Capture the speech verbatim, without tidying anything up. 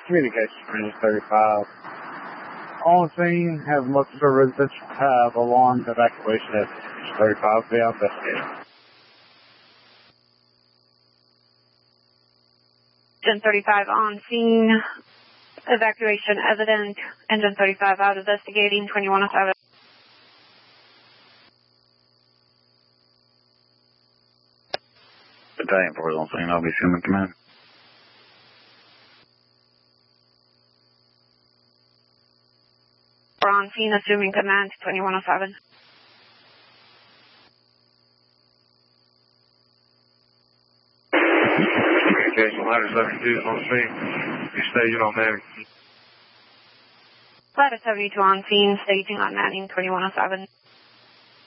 Communication Range thirty-five. On scene, have multiple residential have alarmed evacuation at thirty-five. Be investigated. Engine thirty-five on scene. Evacuation evident. Engine thirty-five out investigating. twenty-one oh seven. Battalion four is on scene. I'll be assuming command. We're on scene, assuming command, twenty-one oh seven. Communication ladder seventy-two is on scene. You staging on Manning. Ladder seventy-two on scene, staging on Manning, twenty-one oh seven.